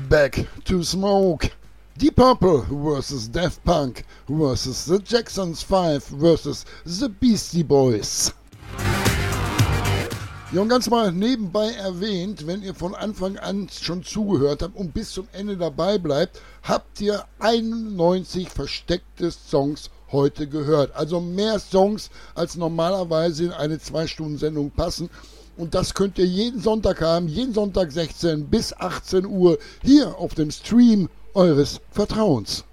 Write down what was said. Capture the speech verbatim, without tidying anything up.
Back to Smoke. Deep Purple versus Daft Punk versus The Jacksons five versus The Beastie Boys. Ja, und ganz mal nebenbei erwähnt, wenn ihr von Anfang an schon zugehört habt und bis zum Ende dabei bleibt, habt ihr einundneunzig versteckte Songs heute gehört. Also mehr Songs, als normalerweise in eine zwei Stunden Sendung passen. Und das könnt ihr jeden Sonntag haben, jeden Sonntag sechzehn bis achtzehn Uhr hier auf dem Stream eures Vertrauens.